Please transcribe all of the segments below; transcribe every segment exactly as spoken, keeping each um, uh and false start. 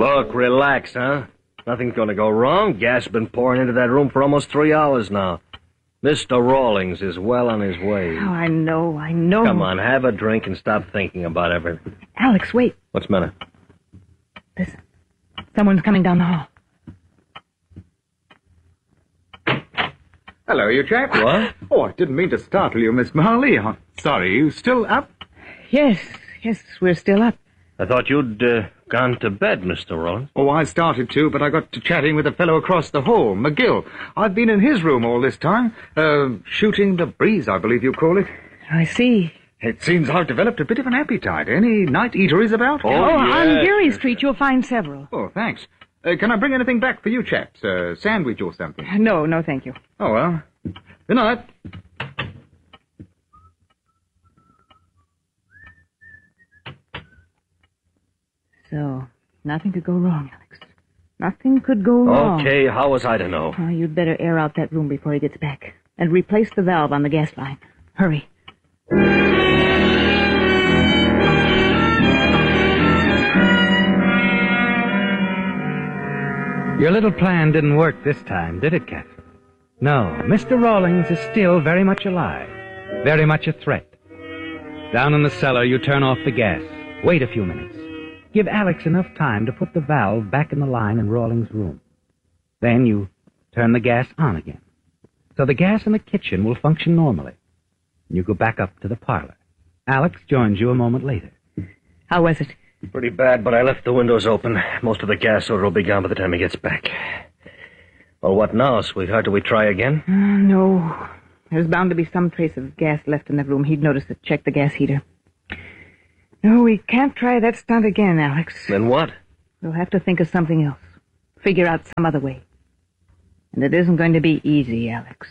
Look, relax, huh? Nothing's going to go wrong. Gas has been pouring into that room for almost three hours now. Mister Rawlings is well on his way. Oh, I know, I know. Come on, have a drink and stop thinking about everything. Alex, wait. What's the matter? Listen. Someone's coming down the hall. Hello, you chap. What? Oh, I didn't mean to startle you, Miss Marley. I'm sorry. You still up? Yes, yes, we're still up. I thought you'd uh, gone to bed, Mister Rawlings. Oh, I started to, but I got to chatting with a fellow across the hall, McGill. I've been in his room all this time. Uh, shooting the breeze, I believe you call it. I see. It seems I've developed a bit of an appetite. Any night eateries about? Oh, Oh, yes. on Geary Street you'll find several. Oh, thanks. Uh, can I bring anything back for you chaps? A sandwich or something? No, no, thank you. Oh, well. Good night. So, nothing could go wrong, Alex. Nothing could go wrong. Okay, how was I to know? Oh, you'd better air out that room before he gets back. And replace the valve on the gas line. Hurry. Your little plan didn't work this time, did it, Catherine? No, Mister Rawlings is still very much alive, very much a threat. Down in the cellar, you turn off the gas. Wait a few minutes. Give Alex enough time to put the valve back in the line in Rawlings' room. Then you turn the gas on again. So the gas in the kitchen will function normally. You go back up to the parlor. Alex joins you a moment later. How was it? Pretty bad, but I left the windows open. Most of the gas odor will be gone by the time he gets back. Well, what now, sweetheart? Do we try again? Uh, no. There's bound to be some trace of gas left in that room. He'd noticed it. Check the gas heater. No, we can't try that stunt again, Alex. Then what? We'll have to think of something else. Figure out some other way. And it isn't going to be easy, Alex.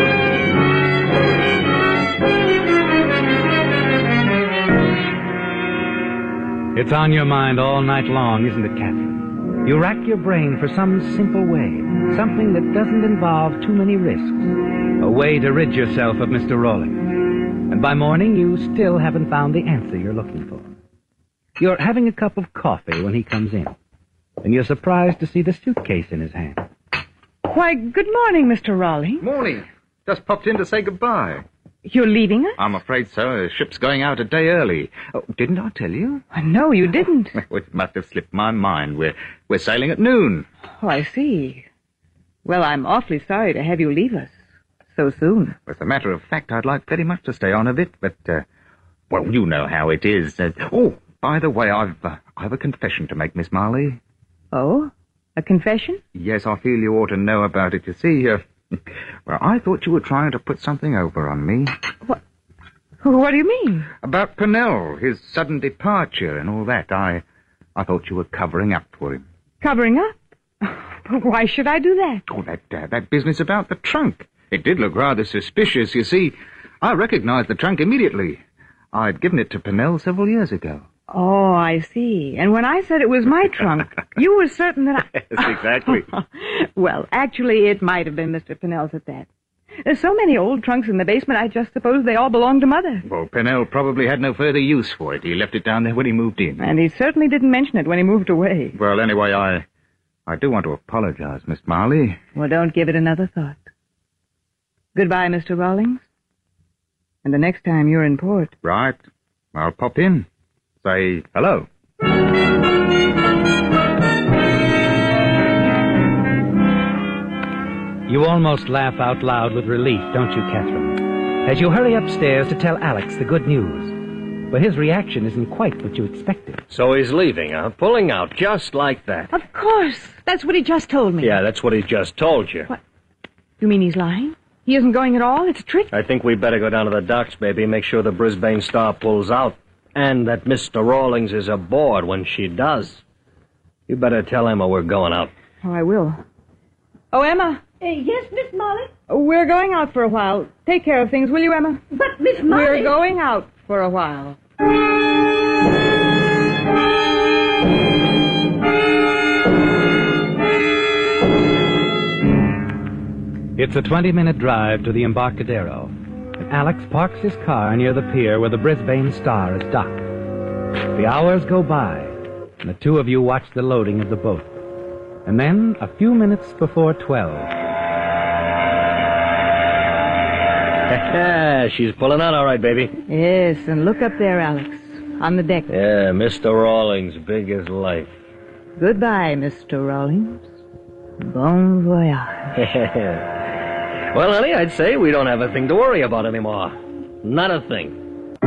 It's on your mind all night long, isn't it, Catherine? You rack your brain for some simple way, something that doesn't involve too many risks, a way to rid yourself of Mister Rawlings. And by morning, you still haven't found the answer you're looking for. You're having a cup of coffee when he comes in, and you're surprised to see the suitcase in his hand. Why, good morning, Mister Rawlings. Morning. Just popped in to say goodbye. You're leaving us? I'm afraid so. The ship's going out a day early. Oh, didn't I tell you? Oh, no, you didn't. It must have slipped my mind. We're, we're sailing at noon. Oh, I see. Well, I'm awfully sorry to have you leave us so soon. As a matter of fact, I'd like very much to stay on a bit, but, uh, well, you know how it is. Uh, oh, by the way, I've, uh, I've a confession to make, Miss Marley. Oh? A confession? Yes, I feel you ought to know about it. You see, uh, well, I thought you were trying to put something over on me. What? What do you mean? About Purnell, his sudden departure and all that. I, I thought you were covering up for him. Covering up? Why should I do that? Oh, that, uh, that business about the trunk. It did look rather suspicious, you see. I recognized the trunk immediately. I'd given it to Purnell several years ago. Oh, I see. And when I said it was my trunk, you were certain that I... Yes, exactly. Well, actually, it might have been Mister Purnell's at that. There's so many old trunks in the basement, I just suppose they all belong to Mother. Well, Purnell probably had no further use for it. He left it down there when he moved in. And he certainly didn't mention it when he moved away. Well, anyway, I... I do want to apologize, Miss Marley. Well, don't give it another thought. Goodbye, Mister Rawlings. And the next time you're in port... Right. I'll pop in. Say hello. You almost laugh out loud with relief, don't you, Catherine? As you hurry upstairs to tell Alex the good news. But his reaction isn't quite what you expected. So he's leaving, huh? Pulling out, just like that. Of course. That's what he just told me. Yeah, that's what he just told you. What? You mean he's lying? He isn't going at all? It's a trick? I think we better go down to the docks, baby, and make sure the Brisbane Star pulls out. And that Mister Rawlings is aboard when she does. You better tell Emma we're going out. Oh, I will. Oh, Emma. Uh, yes, Miss Molly? We're going out for a while. Take care of things, will you, Emma? But, Miss Molly... We're going out for a while. It's a twenty-minute drive to the Embarcadero. And Alex parks his car near the pier where the Brisbane Star is docked. The hours go by, and the two of you watch the loading of the boat. And then, a few minutes before twelve... She's pulling out all right, baby. Yes, and look up there, Alex, on the deck. Yeah, Mister Rawlings, big as life. Goodbye, Mister Rawlings. Bon voyage. Well, honey, I'd say we don't have a thing to worry about anymore. Not a thing.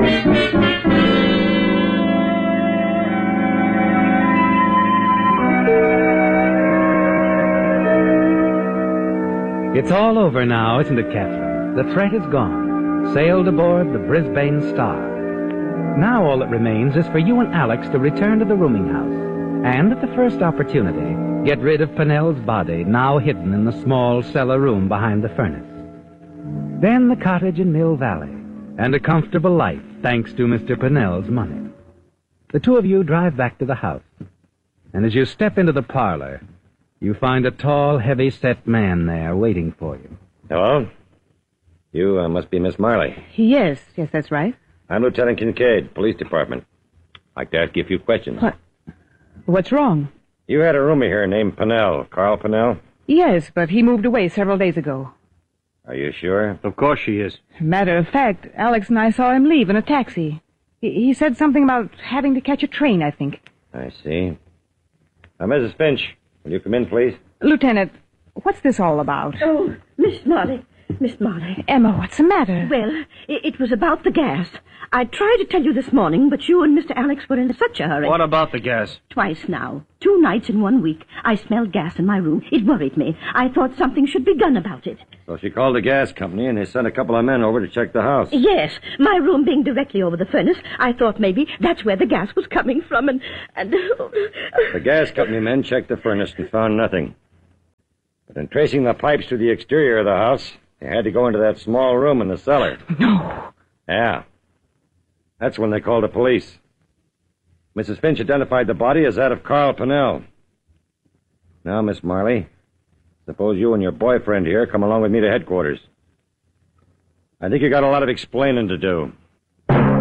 It's all over now, isn't it, Catherine? The threat is gone. Sailed aboard the Brisbane Star. Now all that remains is for you and Alex to return to the rooming house, and at the first opportunity, get rid of Pennell's body, now hidden in the small cellar room behind the furnace. Then the cottage in Mill Valley, and a comfortable life, thanks to Mister Pennell's money. The two of you drive back to the house, and as you step into the parlor, you find a tall, heavy-set man there waiting for you. Hello? You uh, must be Miss Marley. Yes, yes, that's right. I'm Lieutenant Kincaid, Police Department. I'd like to ask you a few questions. What? What's wrong? You had a roommate here named Pennell, Carl Pennell? Yes, but he moved away several days ago. Are you sure? Of course she is. Matter of fact, Alex and I saw him leave in a taxi. He, he said something about having to catch a train, I think. I see. Now, Missus Finch, will you come in, please? Lieutenant, what's this all about? Oh, Miss Molly. Miss Molly. Emma, what's the matter? Well, it, it was about the gas. I tried to tell you this morning, but you and Mister Alex were in such a hurry. What about the gas? Twice now. Two nights in one week. I smelled gas in my room. It worried me. I thought something should be done about it. So she called the gas company, and they sent a couple of men over to check the house. Yes, my room being directly over the furnace, I thought maybe that's where the gas was coming from, and... and The gas company men checked the furnace and found nothing. But in tracing the pipes to the exterior of the house, they had to go into that small room in the cellar. No. Yeah. That's when they called the police. Missus Finch identified the body as that of Carl Pennell. Now, Miss Marley, suppose you and your boyfriend here come along with me to headquarters. I think you got a lot of explaining to do.